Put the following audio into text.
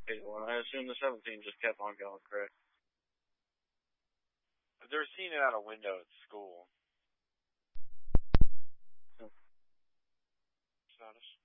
either one. I assume the 17 just kept on going, correct? They're seeing it out a window at school. Hmm. Status.